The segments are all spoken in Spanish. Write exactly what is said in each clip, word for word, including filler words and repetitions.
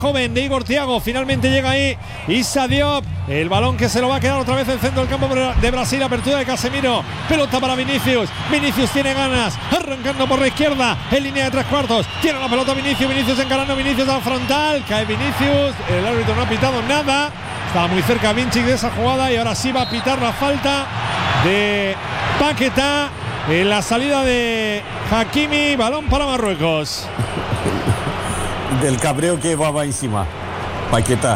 joven de Igor Thiago, finalmente llega ahí Issa Diop, el balón que se lo va a quedar otra vez el centro del campo de Brasil, apertura de Casemiro, pelota para Vinicius, Vinicius tiene ganas, arrancando por la izquierda, en línea de tres cuartos, tiene la pelota Vinicius, Vinicius encarando, Vinicius al frontal, cae Vinicius, el árbitro no ha pitado nada, estaba muy cerca Vinicius de esa jugada y ahora sí va a pitar la falta de Paquetá en la salida de Hakimi, balón para Marruecos. Del cabreo que va encima. Paquetá.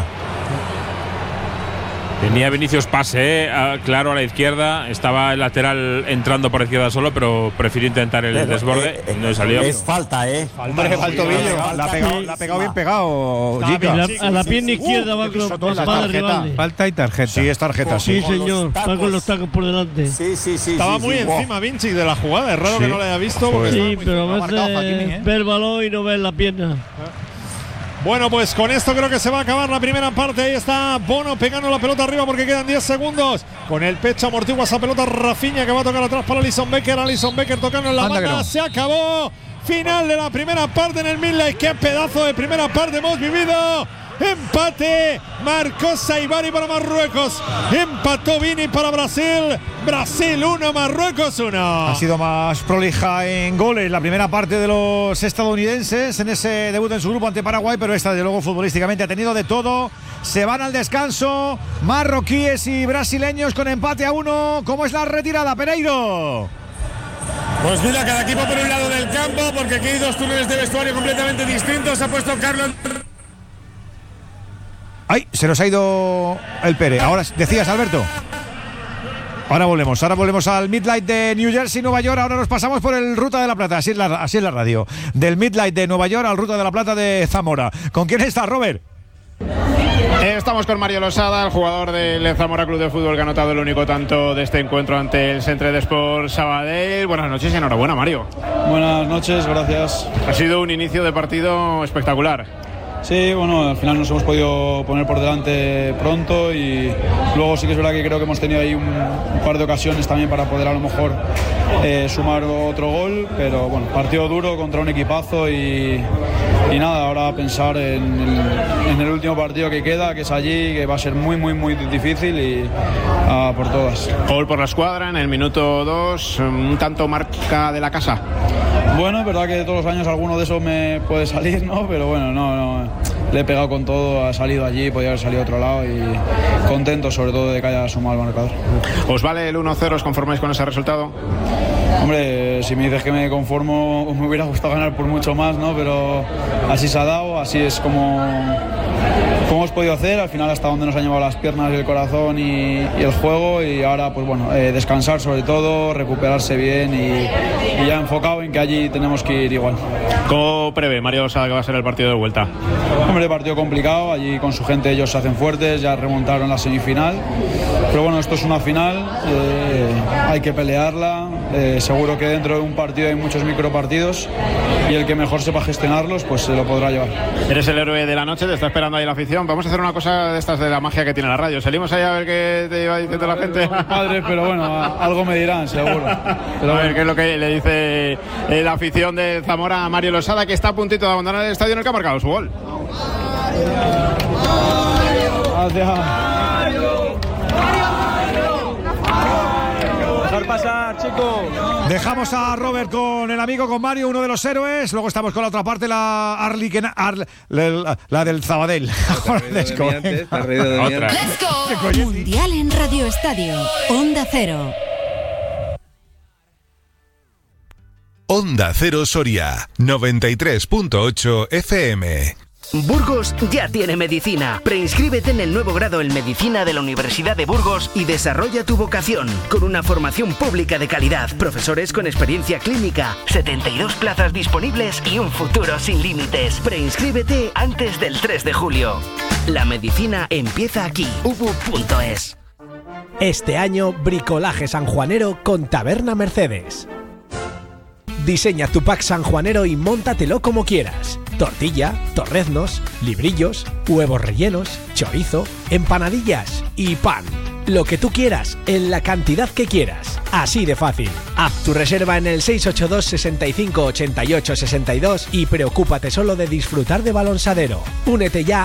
Tenía Vinicius pase, eh, a, claro, a la izquierda. Estaba el lateral entrando por la izquierda solo, pero prefirió intentar el pero, desborde. Eh, eh, no salió. Es falta, ¿eh? Hombre, falta Villo. La ha pegado, la ha pegado bien pegado. La, a la pierna izquierda uh, va con la tarjeta. Falta y tarjeta. Sí, es tarjeta. Sí, sí señor. Va con los tacos por delante. Sí, sí, sí. Estaba sí, muy sí, encima, Vinci, de la jugada. Es raro sí. que no la haya visto. Porque sí, pero a veces Hakimi, ¿eh? Ve el balón y no ve la pierna. Bueno, pues con esto creo que se va a acabar la primera parte. Ahí está Bono pegando la pelota arriba porque quedan diez segundos. Con el pecho amortigua esa pelota Rafinha que va a tocar atrás para Alisson Becker. Alisson Becker tocando en la Anda banda. No. Se acabó. Final de la primera parte en el Midlife. Qué pedazo de primera parte hemos vivido. Empate, marcó Saibari para Marruecos, empató Vini para Brasil, Brasil uno, Marruecos uno. Ha sido más prolija en goles la primera parte de los estadounidenses en ese debut en su grupo ante Paraguay, pero esta desde luego futbolísticamente ha tenido de todo. Se van al descanso marroquíes y brasileños con empate a uno. ¿Cómo es la retirada, Pereiro? Pues mira, cada equipo por un lado del campo, porque aquí hay dos túneles de vestuario completamente distintos. Ha puesto Carlos... ¡Ay! Se nos ha ido el Pere. Ahora, decías, Alberto. Ahora volvemos. Ahora volvemos al Midlight de New Jersey, Nueva York. Ahora nos pasamos por el Ruta de la Plata. Así es la, así es la radio. Del Midlight de Nueva York al Ruta de la Plata de Zamora. ¿Con quién está, Robert? Estamos con Mario Losada, el jugador del Zamora Club de Fútbol que ha anotado el único tanto de este encuentro ante el Centre de Sport Sabadell. Buenas noches y enhorabuena, Mario. Buenas noches, gracias. Ha sido un inicio de partido espectacular. Sí, bueno, al final nos hemos podido poner por delante pronto y luego sí que es verdad que creo que hemos tenido ahí un, un par de ocasiones también para poder a lo mejor eh, sumar otro gol, pero bueno, partido duro contra un equipazo y, y nada, ahora pensar en el, en el último partido que queda, que es allí, que va a ser muy, muy, muy difícil y a por todas. Gol por la escuadra en el minuto dos, un tanto marca de la casa. Bueno, es verdad que todos los años alguno de esos me puede salir, ¿no? Pero bueno, no, no, le he pegado con todo, ha salido allí, podía haber salido a otro lado y contento sobre todo de que haya sumado el marcador. ¿Os vale el uno cero? ¿Os conformáis con ese resultado? Hombre, si me dices que me conformo, me hubiera gustado ganar por mucho más, ¿no? Pero así se ha dado, así es como, como hemos podido hacer, al final hasta donde nos han llevado las piernas y el corazón y, y el juego, y ahora pues bueno, eh, descansar sobre todo, recuperarse bien y, y ya enfocado en que allí tenemos que ir igual. ¿Cómo prevé Mario Losada que va a ser el partido de vuelta? Hombre, partido complicado, allí con su gente ellos se hacen fuertes, ya remontaron la semifinal, pero bueno, esto es una final, eh, hay que pelearla, eh, seguro que dentro de un partido hay muchos micropartidos y el que mejor sepa gestionarlos pues se lo podrá llevar. Eres el héroe de la noche, te está esperando ahí la afición. Vamos a hacer una cosa de estas de la magia que tiene la radio. Salimos ahí a ver qué te iba diciendo la gente. Padres, pero bueno, algo me dirán, seguro. Pero a ver qué es lo que le dice la afición de Zamora a Mario Losada, que está a puntito de abandonar el estadio en el que ha marcado su gol. Gracias. Dejar pasar, chicos. Dejamos a Robert con el amigo, con Mario, uno de los héroes. Luego estamos con la otra parte, la Arliken, Ar, la, la del Zabadell. Let's go. Mundial en Radio Estadio. Onda Cero. Onda Cero Soria, noventa y tres punto ocho F M. Burgos ya tiene medicina. Preinscríbete en el nuevo grado en medicina de la Universidad de Burgos y desarrolla tu vocación con una formación pública de calidad, profesores con experiencia clínica, setenta y dos plazas disponibles y un futuro sin límites. Preinscríbete antes del tres de julio. La medicina empieza aquí. u b u punto es. Este año, bricolaje sanjuanero con Taberna Mercedes. Diseña tu pack sanjuanero y móntatelo como quieras. Tortilla, torreznos, librillos, huevos rellenos, chorizo, empanadillas y pan. Lo que tú quieras, en la cantidad que quieras. Así de fácil. Haz tu reserva en el seis ocho dos, sesenta y cinco, ochenta y ocho, sesenta y dos y preocúpate solo de disfrutar de Balonsadero. Únete ya